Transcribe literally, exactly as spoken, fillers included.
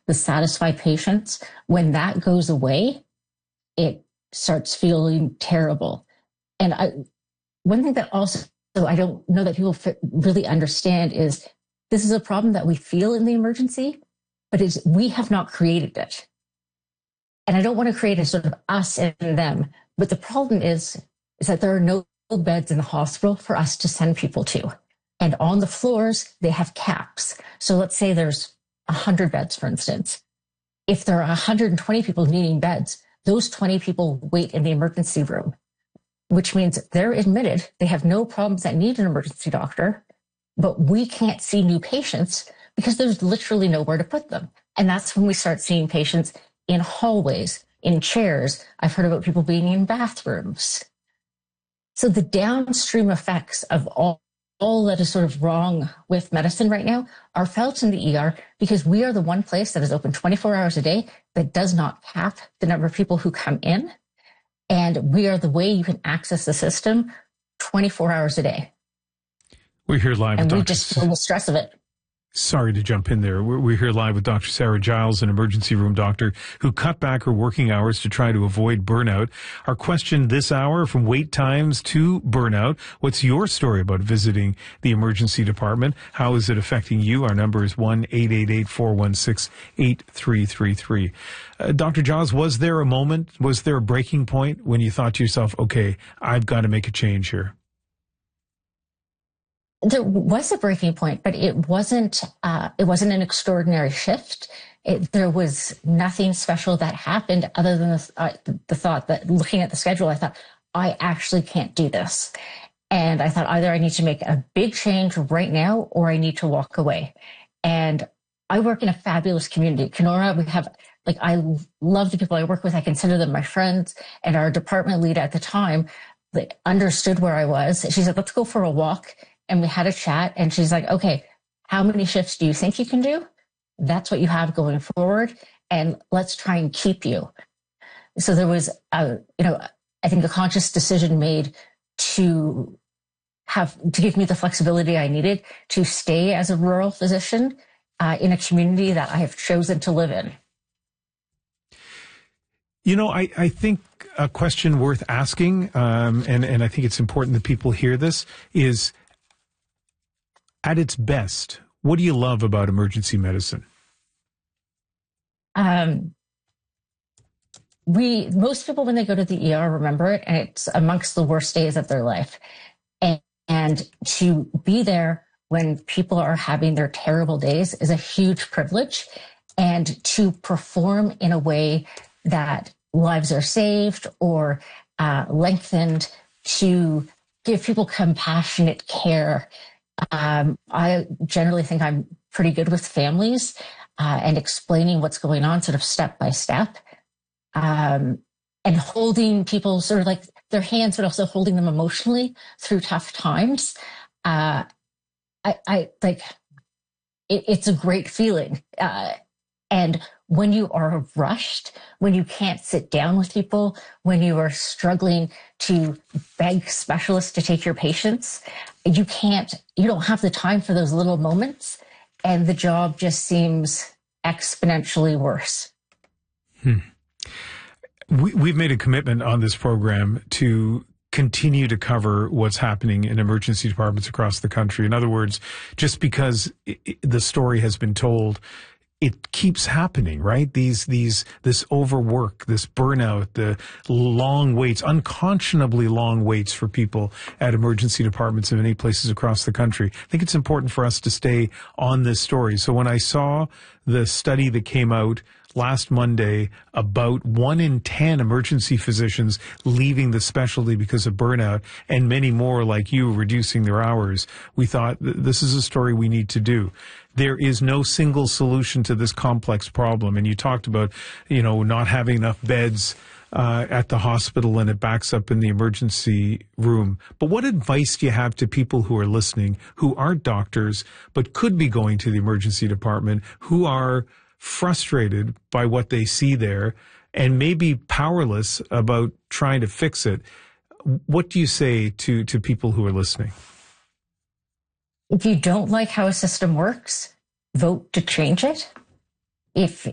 the satisfied patients, when that goes away, it starts feeling terrible. And I, one thing that also I don't know that people really understand is this is a problem that we feel in the emergency, but it's, we have not created it. And I don't want to create a sort of us and them, but the problem is, is that there are no beds in the hospital for us to send people to. And on the floors, they have caps. So let's say there's one hundred beds, for instance. If there are one hundred twenty people needing beds, those twenty people wait in the emergency room, which means they're admitted. They have no problems that need an emergency doctor, but we can't see new patients because there's literally nowhere to put them. And that's when we start seeing patients in hallways, in chairs. I've heard about people being in bathrooms. So the downstream effects of all, all that is sort of wrong with medicine right now are felt in the E R because we are the one place that is open twenty-four hours a day that does not cap the number of people who come in. And we are the way you can access the system twenty-four hours a day. We're here live and with we Doctor just feel the stress of it. Sorry to jump in there. We're, we're here live with Doctor Sarah Giles, an emergency room doctor who cut back her working hours to try to avoid burnout. Our question this hour, from wait times to burnout, what's your story about visiting the emergency department? How is it affecting you? Our number is one eight eight eight, four one six, eight three three three. Uh, Doctor Giles, was there a moment, was there a breaking point when you thought to yourself, okay, I've got to make a change here? There was a breaking point, but it wasn't, uh, it wasn't an extraordinary shift. It, there was nothing special that happened other than the, uh, the thought that looking at the schedule, I thought, I actually can't do this. And I thought either I need to make a big change right now or I need to walk away. And I work in a fabulous community. Kenora, we have, like, I love the people I work with. I consider them my friends. And our department lead at the time, like, understood where I was. She said, let's go for a walk. And we had a chat and she's like, okay, how many shifts do you think you can do? That's what you have going forward. And let's try and keep you. So there was, a, you know, I think a conscious decision made to have, to give me the flexibility I needed to stay as a rural physician uh, in a community that I have chosen to live in. You know, I, I think a question worth asking, um, and, and I think it's important that people hear this, is, at its best, what do you love about emergency medicine? Um, we, most people, when they go to the E R, remember it, and it's amongst the worst days of their life. And, and to be there when people are having their terrible days is a huge privilege. And to perform in a way that lives are saved or uh, lengthened, to give people compassionate care. Um, I generally think I'm pretty good with families uh, and explaining what's going on sort of step by step um, and holding people sort of like their hands, but also holding them emotionally through tough times. Uh, I, I like it, it's a great feeling. Uh, and when you are rushed, when you can't sit down with people, when you are struggling to beg specialists to take your patients, you can't, you don't have the time for those little moments, and the job just seems exponentially worse. Hmm. We, we've made a commitment on this program to continue to cover what's happening in emergency departments across the country. In other words, just because it, it, the story has been told, it keeps happening, right? These, these, this overwork, this burnout, the long waits, unconscionably long waits for people at emergency departments in many places across the country. I think it's important for us to stay on this story. So when I saw the study that came out last Monday about one in ten emergency physicians leaving the specialty because of burnout, and many more like you reducing their hours, we thought this is a story we need to do. There is no single solution to this complex problem. And you talked about, you know, not having enough beds uh, at the hospital and it backs up in the emergency room. But what advice do you have to people who are listening, who aren't doctors, but could be going to the emergency department, who are frustrated by what they see there and maybe powerless about trying to fix it? What do you say to, to people who are listening? If you don't like how a system works, vote to change it. If